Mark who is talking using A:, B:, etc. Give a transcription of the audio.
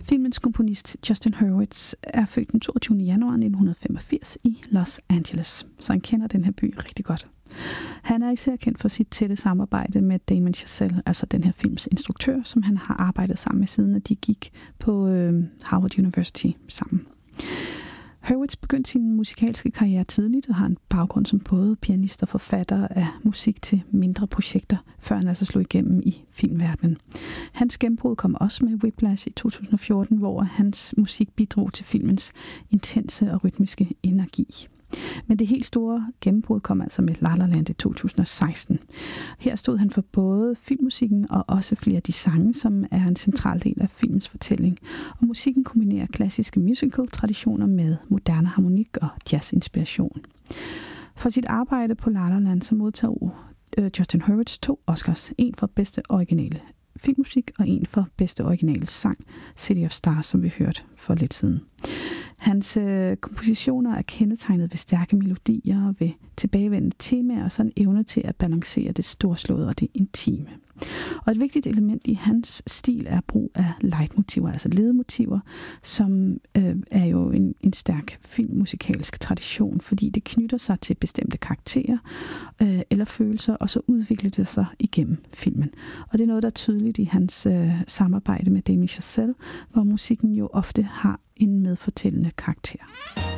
A: Filmens komponist Justin Hurwitz er født den 22. januar 1985 i Los Angeles, så han kender den her by rigtig godt. Han er især kendt for sit tætte samarbejde med Damien Chazelle, altså den her films instruktør, som han har arbejdet sammen med siden, at de gik på Harvard University sammen. Hurwitz begyndte sin musikalske karriere tidligt og har en baggrund som både pianist og forfatter af musik til mindre projekter, før han altså slog igennem i filmverdenen. Hans gennembrud kom også med Whiplash i 2014, hvor hans musik bidrog til filmens intense og rytmiske energi. Men det helt store gennembrud kom altså med La La Land i 2016. Her stod han for både filmmusikken og også flere af de sange, som er en central del af filmens fortælling. Og musikken kombinerer klassiske musical-traditioner med moderne harmonik og jazz-inspiration. For sit arbejde på La La Land så modtog Justin Hurwitz 2 Oscars. En for bedste originale filmmusik og en for bedste originale sang, City of Stars, som vi hørte for lidt siden. Hans kompositioner er kendetegnet ved stærke melodier, ved tilbagevendende temaer og sådan en evne til at balancere det storslåede og det intime. Og et vigtigt element i hans stil er brug af leitmotiver, altså ledmotiver, som er jo en stærk filmmusikalsk tradition, fordi det knytter sig til bestemte karakterer eller følelser, og så udvikler det sig igennem filmen. Og det er noget, der er tydeligt i hans samarbejde med Damien Chazelle, hvor musikken jo ofte har en medfortællende karakter.